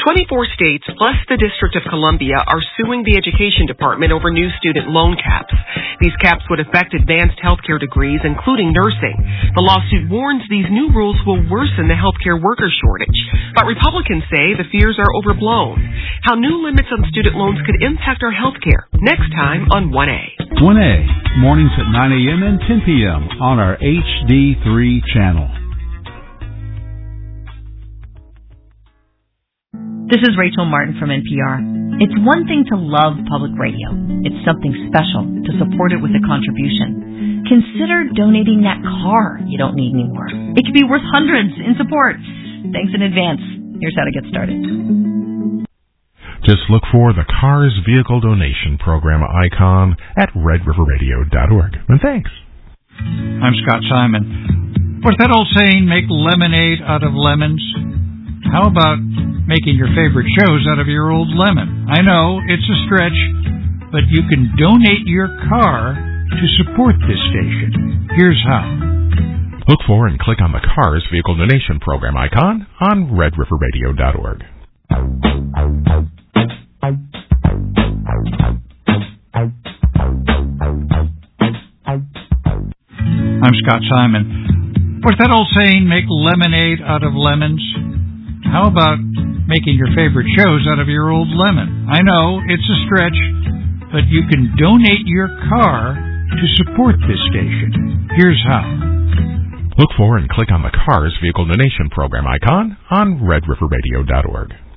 24 states plus the District of Columbia are suing the Education Department over new student loan caps. These caps would affect advanced healthcare degrees, including nursing. The lawsuit warns these new rules will worsen the healthcare worker shortage. But Republicans say the fears are overblown. How new limits on student loans could impact our healthcare. Next time on 1A. 1A, mornings at 9 a.m. and 10 p.m. on our HD3 channel. This is Rachel Martin from NPR. It's one thing to love public radio. It's something special to support it with a contribution. Consider donating that car you don't need anymore. It could be worth hundreds in support. Thanks in advance. Here's how to get started. Just look for the Cars Vehicle Donation Program icon at redriverradio.org. And thanks. I'm Scott Simon. What's that old saying, make lemonade out of lemons? How about making your favorite shows out of your old lemon? I know, it's a stretch, but you can donate your car to support this station. Here's how. Look for and click on the Cars Vehicle Donation Program icon on redriverradio.org. I'm Scott Simon. What's that old saying, make lemonade out of lemons? How about making your favorite shows out of your old lemon? I know, it's a stretch, but you can donate your car to support this station. Here's how. Look for and click on the Cars Vehicle Donation Program icon on redriverradio.org.